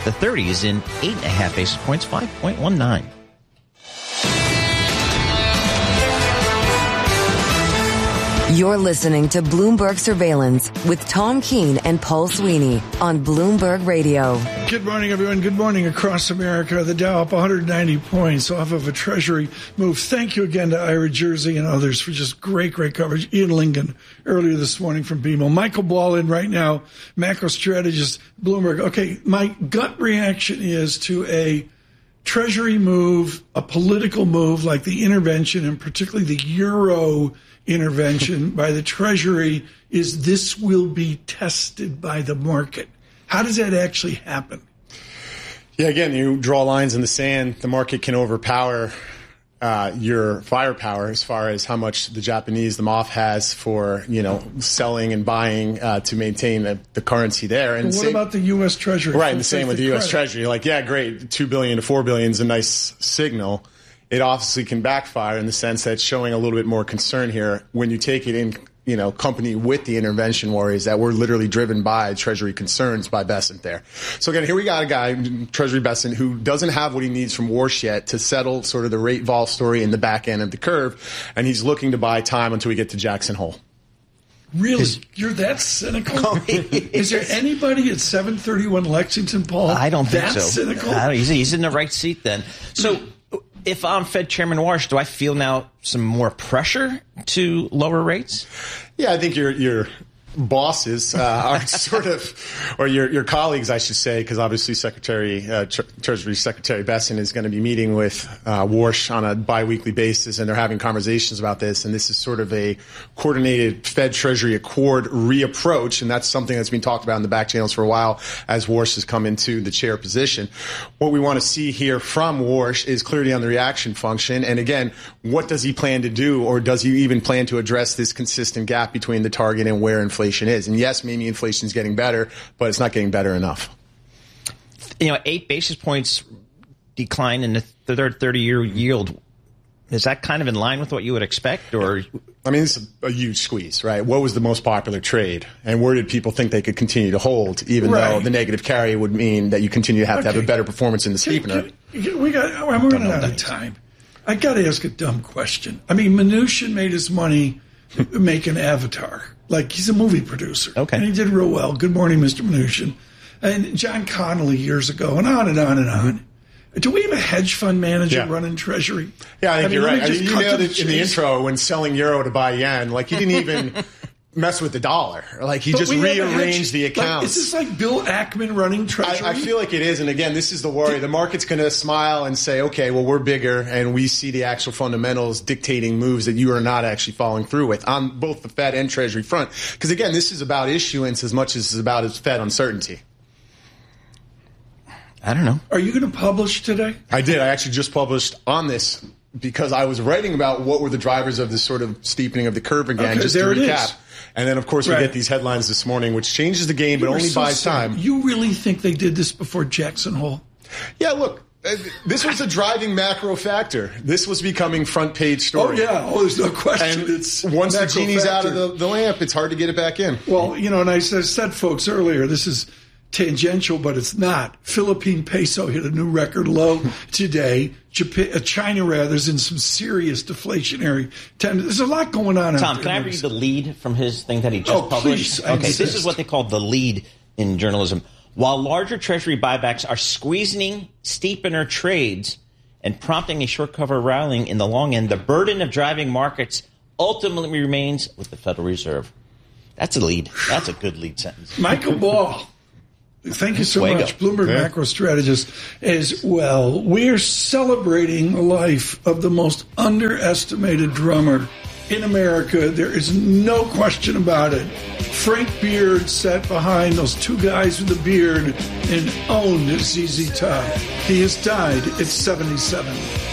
The 30 is in 8.5 basis points, 5.19. You're listening to Bloomberg Surveillance with Tom Keene and Paul Sweeney on Bloomberg Radio. Good morning, everyone. Good morning across America. The Dow up 190 points off of a Treasury move. Thank you again to Ira Jersey and others for just great coverage. Ian Lincoln earlier this morning from BMO. Michael Ball in right now, macro strategist, Bloomberg. Okay, my gut reaction is to a Treasury move, a political move like the intervention, and particularly the Euro intervention by the Treasury, is this will be tested by the market. How does that actually happen? Yeah, again, you draw lines in the sand. The market can overpower your firepower as far as how much the Japanese, the MOF, has for, selling and buying to maintain the currency there. And what about the U.S. Treasury? Right, and the same with the U.S. Treasury. Like, yeah, great, $2 billion to $4 billion is a nice signal. It obviously can backfire in the sense that it's showing a little bit more concern here when you take it in, company with the intervention worries that we're literally driven by Treasury concerns by Bessent there. So again, here we got a guy, Treasury Bessent, who doesn't have what he needs from Warsh yet to settle sort of the rate vol story in the back end of the curve, and he's looking to buy time until we get to Jackson Hole. Really? You're that cynical? Is there anybody at 731 Lexington, Paul? I don't think that so. Cynical? He's in the right seat then. So if I'm Fed Chairman Warsh, do I feel now some more pressure to lower rates? Yeah, I think your bosses are sort of, or your colleagues, I should say, because obviously Treasury Secretary Bessent is going to be meeting with Warsh on a biweekly basis, and they're having conversations about this. And this is sort of a coordinated Fed Treasury Accord reapproach, and that's something that's been talked about in the back channels for a while as Warsh has come into the chair position. What we want to see here from Warsh is clarity on the reaction function, and again, what does he plan to do, or does he even plan to address this consistent gap between the target and where inflation is? And yes, maybe inflation is getting better, but it's not getting better enough. 8 basis points decline in the third 30-year yield. Is that kind of in line with what you would expect? Or I mean, it's a huge squeeze, right? What was the most popular trade? And where did people think they could continue to hold, even though the negative carry would mean that you continue to have to have a better performance in the steepener? I'm running out of time. I got to ask a dumb question. I mean, Mnuchin made his money making Avatar. Like, he's a movie producer. Okay. And he did real well. Good morning, Mr. Mnuchin. And John Connolly years ago, and on and on and on. Do we have a hedge fund manager running Treasury? Yeah, I think you're right. You nailed it in the intro when selling euro to buy yen. Like, he didn't even mess with the dollar. Like, he just rearranged the accounts. Is this like Bill Ackman running Treasury? I feel like it is. And again, this is the worry. The market's going to smile and say, okay, well, we're bigger, and we see the actual fundamentals dictating moves that you are not actually following through with on both the Fed and Treasury front. Because again, this is about issuance as much as it's about Fed uncertainty. I don't know. Are you going to publish today? I did. I actually just published on this because I was writing about what were the drivers of this sort of steepening of the curve again, just to recap. And then, of course, we get these headlines this morning, which changes the game, but only buys time. You really think they did this before Jackson Hole? Yeah, look, this was a driving macro factor. This was becoming front page story. Oh, yeah. Oh, there's no question. And it's once the genie's out of the lamp, it's hard to get it back in. Well, and I said, folks, earlier, this is tangential, but it's not. Philippine peso hit a new record low today. China, rather, is in some serious deflationary time. There's a lot going on. Tom, can I read the lead from his thing that he just published? Please, okay, this is what they call the lead in journalism. While larger Treasury buybacks are squeezing steepener trades and prompting a short cover rallying in the long end, the burden of driving markets ultimately remains with the Federal Reserve. That's a lead. That's a good lead sentence. Michael Ball. Thank you so much. Bloomberg macro strategist as well. We are celebrating the life of the most underestimated drummer in America. There is no question about it. Frank Beard sat behind those two guys with the beard and owned ZZ Top. He has died at 77.